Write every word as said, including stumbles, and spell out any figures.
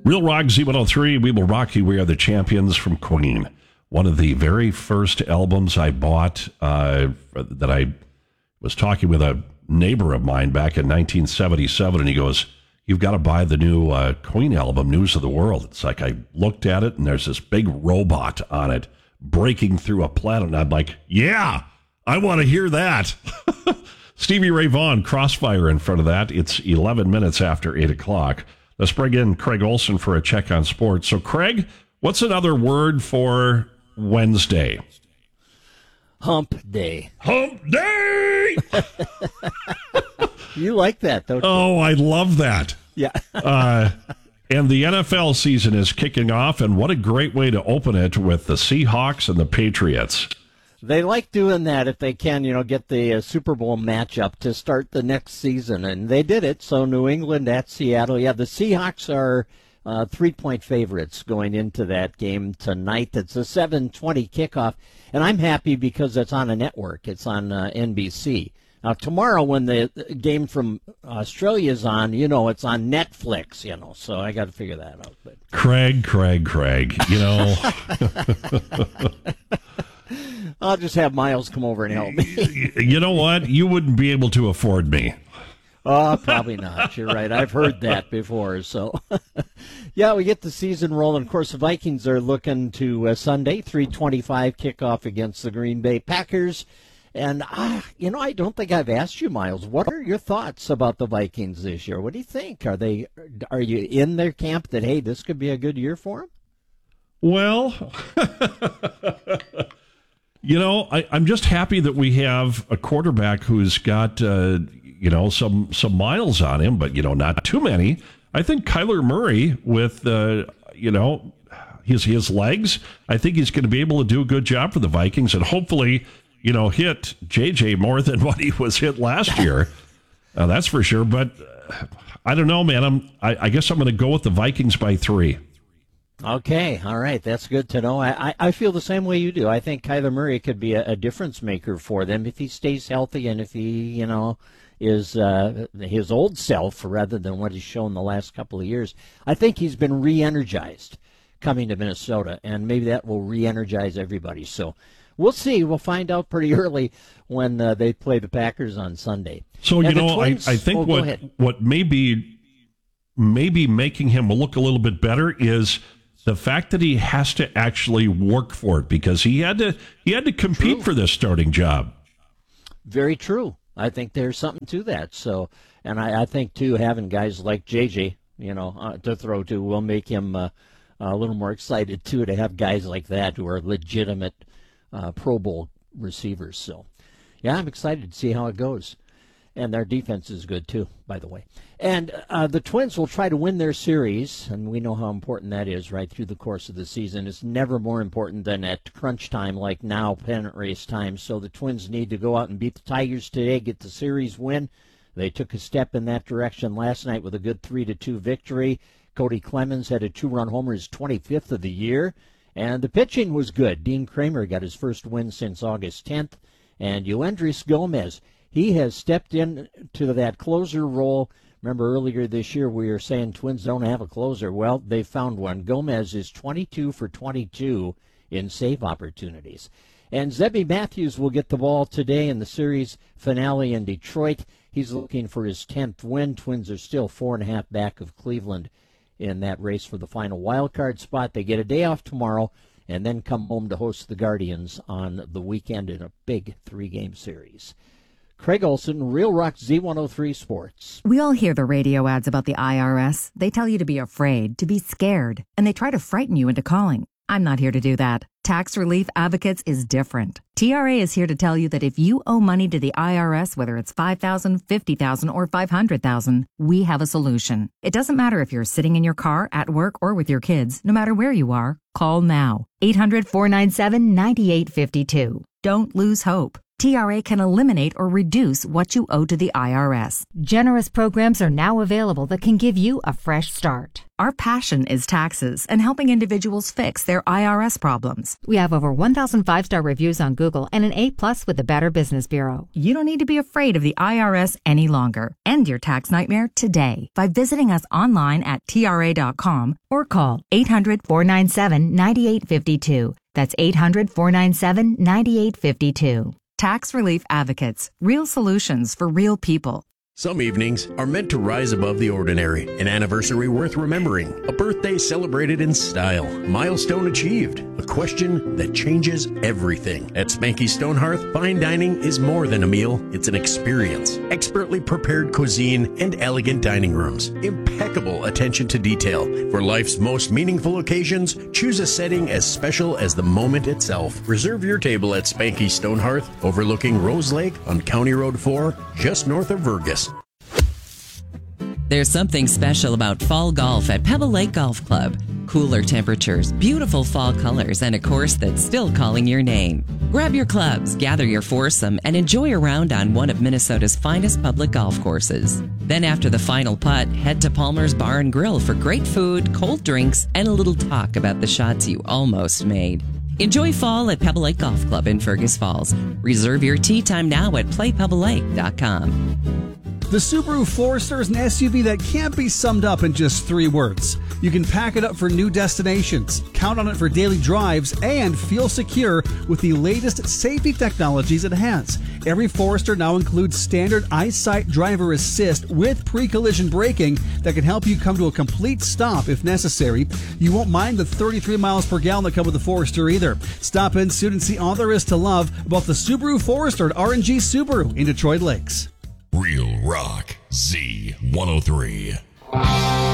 Real Rock Z one oh three, We Will Rock You, We Are the Champions from Queen. One of the very first albums I bought uh, that I was talking with a neighbor of mine back in nineteen seventy-seven, and he goes, you've got to buy the new uh, Queen album, News of the World. It's like I looked at it, and there's this big robot on it breaking through a planet, and I'm like, yeah, I want to hear that. Stevie Ray Vaughan, Crossfire in front of that. It's eleven minutes after eight o'clock. Let's bring in Craig Olson for a check on sports. So, Craig, what's another word for Wednesday? Hump day. Hump day! You like that, don't you? Oh, I love that. Yeah. uh, and the N F L season is kicking off, and what a great way to open it with the Seahawks and the Patriots. They like doing that if they can, you know, get the uh, Super Bowl matchup to start the next season, and they did it. So New England at Seattle. Yeah, the Seahawks are uh, three-point favorites going into that game tonight. It's a seven twenty kickoff, and I'm happy because it's on a network. It's on uh, N B C. Now, tomorrow when the game from Australia is on, you know, it's on Netflix, you know, so I got to figure that out. But Craig, Craig, Craig, you know. I'll just have Miles come over and help me. You know what? You wouldn't be able to afford me. Oh, probably not. You're right. I've heard that before. So, yeah, we get the season rolling. Of course, the Vikings are looking to uh, Sunday, three twenty-five kickoff against the Green Bay Packers. And, uh, you know, I don't think I've asked you, Miles, what are your thoughts about the Vikings this year? What do you think? Are they? Are you in their camp that, hey, this could be a good year for them? Well, you know, I, I'm just happy that we have a quarterback who's got, uh, you know, some some miles on him, but, you know, not too many. I think Kyler Murray with, uh, you know, his, his legs, I think he's going to be able to do a good job for the Vikings and hopefully, you know, hit J J more than what he was hit last year. Uh, that's for sure. But uh, I don't know, man. I'm, I, I guess I'm going to go with the Vikings by three. Okay, all right, that's good to know. I, I, I feel the same way you do. I think Kyler Murray could be a, a difference maker for them if he stays healthy and if he, you know, is uh, his old self rather than what he's shown the last couple of years. I think he's been re-energized coming to Minnesota, and maybe that will re-energize everybody. So we'll see. We'll find out pretty early when uh, they play the Packers on Sunday. So, and you know, Twins, I, I think oh, what what may be, maybe making him look a little bit better is the fact that he has to actually work for it because he had to he had to compete True. for this starting job. Very true. I think there's something to that. So, and I, I think too having guys like J J, you know, uh, to throw to will make him uh, a little more excited too to have guys like that who are legitimate uh, Pro Bowl receivers. So, yeah, I'm excited to see how it goes. And their defense is good, too, by the way. And uh, the Twins will try to win their series, and we know how important that is right through the course of the season. It's never more important than at crunch time like now, pennant race time. So the Twins need to go out and beat the Tigers today, get the series win. They took a step in that direction last night with a good three to two victory. Cody Clemens had a two-run homer, his twenty-fifth of the year. And the pitching was good. Dean Kramer got his first win since August tenth. And Yoendrys Gomez, he has stepped into that closer role. Remember earlier this year we were saying Twins don't have a closer. Well, they found one. Gomez is twenty-two for twenty-two in save opportunities. And Zebby Matthews will get the ball today in the series finale in Detroit. He's looking for his tenth win. Twins are still four and a half back of Cleveland in that race for the final wild card spot. They get a day off tomorrow and then come home to host the Guardians on the weekend in a big three-game series. Craig Olson, Real Rock Z one oh three Sports. We all hear the radio ads about the I R S. They tell you to be afraid, to be scared, and they try to frighten you into calling. I'm not here to do that. Tax Relief Advocates is different. T R A is here to tell you that if you owe money to the I R S, whether it's five thousand dollars, fifty thousand dollars, or five hundred thousand dollars, we have a solution. It doesn't matter if you're sitting in your car, at work, or with your kids. No matter where you are, call now. eight hundred, four nine seven, nine eight five two. Don't lose hope. T R A can eliminate or reduce what you owe to the I R S. Generous programs are now available that can give you a fresh start. Our passion is taxes and helping individuals fix their I R S problems. We have over one thousand five-star reviews on Google and an A plus with the Better Business Bureau. You don't need to be afraid of the I R S any longer. End your tax nightmare today by visiting us online at T R A dot com or call eight hundred, four nine seven, nine eight five two. That's eight hundred, four nine seven, nine eight five two. Tax Relief Advocates. Real solutions for real people. Some evenings are meant to rise above the ordinary. An anniversary worth remembering. A birthday celebrated in style. Milestone achieved. A question that changes everything. At Spanky Stonehearth, fine dining is more than a meal. It's an experience. Expertly prepared cuisine and elegant dining rooms. Impeccable attention to detail. For life's most meaningful occasions, choose a setting as special as the moment itself. Reserve your table at Spanky Stonehearth, overlooking Rose Lake on County Road four, just north of Vergas. There's something special about fall golf at Pebble Lake Golf Club. Cooler temperatures, beautiful fall colors, and a course that's still calling your name. Grab your clubs, gather your foursome, and enjoy a round on one of Minnesota's finest public golf courses. Then after the final putt, head to Palmer's Bar and Grill for great food, cold drinks, and a little talk about the shots you almost made. Enjoy fall at Pebble Lake Golf Club in Fergus Falls. Reserve your tee time now at play pebble lake dot com. The Subaru Forester is an S U V that can't be summed up in just three words. You can pack it up for new destinations, count on it for daily drives, and feel secure with the latest safety technologies it has. Every Forester now includes standard EyeSight driver assist with pre-collision braking that can help you come to a complete stop if necessary. You won't mind the thirty-three miles per gallon that come with the Forester either. Stop in soon and see all there is to love about the Subaru Forester at R and G Subaru in Detroit Lakes. Real Rock Z one oh three.